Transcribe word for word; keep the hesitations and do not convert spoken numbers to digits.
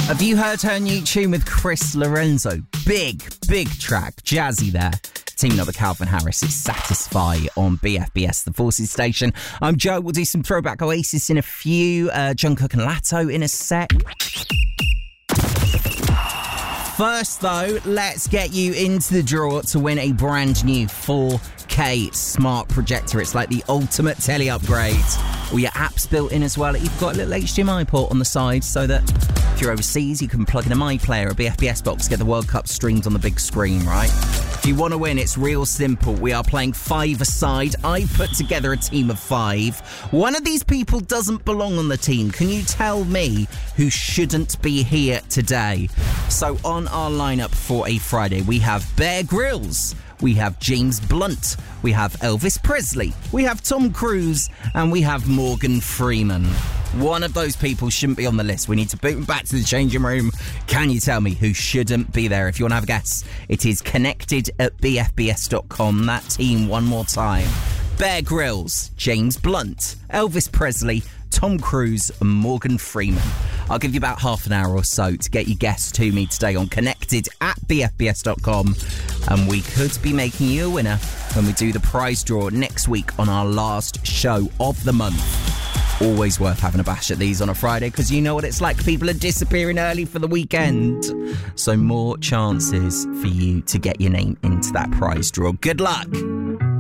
Have you heard her new tune with Chris Lorenzo? Big, big track. Jazzy there. Teaming up with Calvin Harris. It's Satisfy on B F B S, the Forces station. I'm Joe. We'll do some throwback Oasis in a few. Uh, Jungkook and Latto in a sec. First, though, let's get you into the draw to win a brand new four K smart projector. It's like the ultimate telly upgrade. All your apps built in as well. You've got a little H D M I port on the side so that if you're overseas, you can plug in a MyPlayer, a B F B S box, get the World Cup streamed on the big screen, right? If you want to win, it's real simple. We are playing five-a-side. I put together a team of five. One of these people doesn't belong on the team. Can you tell me who shouldn't be here today? So on our lineup for a Friday, we have Bear Grylls, we have James Blunt, we have Elvis Presley, we have Tom Cruise, and we have Morgan Freeman. One of those people shouldn't be on the list. We need to boot him back to the changing room. Can you tell me who shouldn't be there? If you want to have a guess, it is connected at b f b s dot com. That team one more time. Bear Grylls, James Blunt, Elvis Presley, Tom Cruise and Morgan Freeman. I'll give you about half an hour or so to get your guess to me today on connected at b f b s dot com, and we could be making you a winner when we do the prize draw next week on our last show of the month. Always worth having a bash at these on a Friday, because you know what it's like. People are disappearing early for the weekend, so more chances for you to get your name into that prize draw. Good luck.